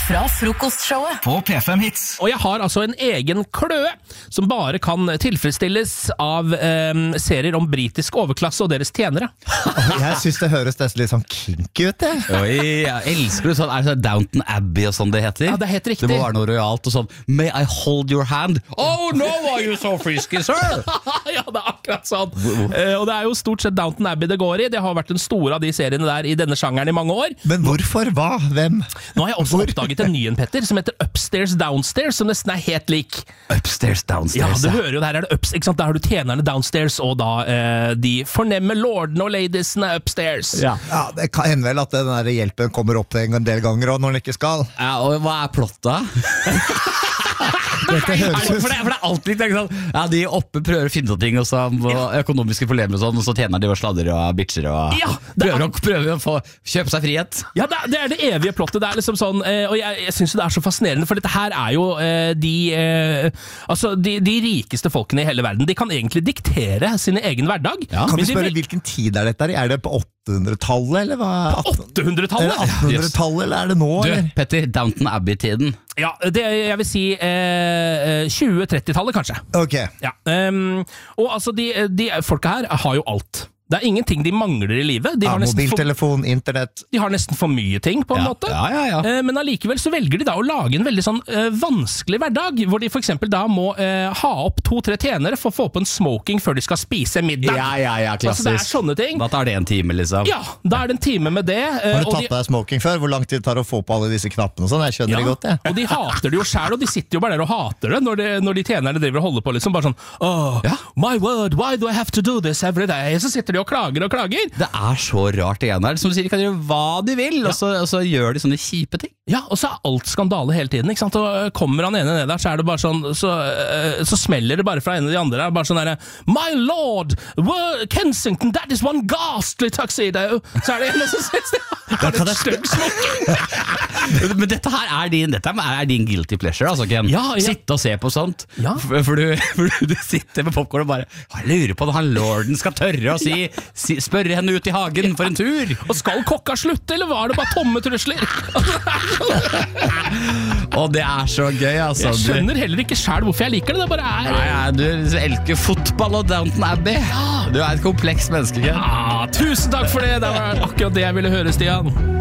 fra frokostshowet på P5 Hits. Og jeg har altså en egen kløe som bare kan tilfredsstilles av serier om britisk overklasse og deres tjenere. Jeg synes det høres nesten litt sånn kinky ut, det. Oi, jeg elsker det sånn. Er det sånn Downton Abbey og sånn det heter? Ja, det er helt riktig. Det må være noe royalt og sånn. May I hold your hand? Oh, no, are you so frisky, sir? Ja, det er akkurat sånn. Og det er jo stort sett Downton Abbey det går i. Det har vært den store av de seriene der i denne sjangeren i mange år. Men hvorfor? Hva? Hvem? Nå har jeg også oppdaget en ny en, Petter, som heter Upstairs Downstairs, som nesten er helt lik. Upstairs Downstairs. Ja, du hører jo, der er det ups, ikke sant? Der har du tjenerne downstairs, og da de fornemme lordene og ladiesene upstairs. Ja, det kan hende vel at den der hjelpen kommer opp en del ganger, og når den ikke skal. Ja, og hva er plottet? Dette høres ut. For det er alltid ikke sant? Ja, de oppe prøver å finne ut ting, og så økonomiske problemer og sånn, og så tjener de og sladder og bitcher og prøver å få kjøpe seg frihet. Ja, det er det evige plottet. Det er liksom sånn, og jeg synes det er så fascinerende, for dette her er jo de rikeste folkene i hele verden. De kan egentlig diktere sin egen hverdag. Ja. Kan vi spørre hvilken tid er dette? Er det på 800-tallet, eller hva? 800-tallet? Er det 1800-tallet, eller er det nå? Du, eller? Petter, Downton Abbey-tiden. Ja, jeg vil si 20-30-tallet kanskje. Ok. Ja, og altså de folka her har jo alt. Det er ingenting de mangler i livet. De har mobiltelefon, internett. De har nesten for mye ting på en måte. Ja. Men allikevel så velger de da å lage en veldig sånn vanskelig hverdag, hvor de for eksempel da må ha opp 2-3 tjenere for å få på en smoking før de skal spise middag. Ja, klassisk. Altså, det er sånne ting. Da tar det en time, liksom. Ja, da er det en time med det. Har du tatt deg smoking før? Hvor lang tid tar det å få på alle disse knappene og sånn? Jeg skjønner det godt, det. Og de hater det jo selv, og de sitter jo bare der og hater det når de tjenerne driver og holder på liksom, bare sånn, my word, why do I have to do this every day? Så sitter de og klager. Det er så rart det ene her. Som du sier, de kan gjøre hva de vil, og så gjør de sånne kjipe ting. Ja, og så er alt skandale hele tiden, ikke sant? Og kommer han ene ned der, så er det bare sånn, så smeller det bare fra en av de andre der, bare sånn der, my lord, Kensington, that is one ghastly tuxedo. Så er det en som sier det er et stygg smoking. Men dette her er din guilty pleasure, altså, Ken. Ja. Sitte og se på sånt. Ja. For du sitter med popcorn og bare jeg lurer på når han lorden skal tørre å spørre henne ut i hagen for en tur. Og skal kokka slutte, eller var det bare tomme trusler? Og det er så gøy, altså. Jeg skjønner heller ikke selv hvorfor jeg liker det. Det bare er Nei, du elsker fotball og Downton Abbey. Du er et kompleks menneske, Ken. Tusen takk for det. Det var akkurat det jeg ville høre, Stian.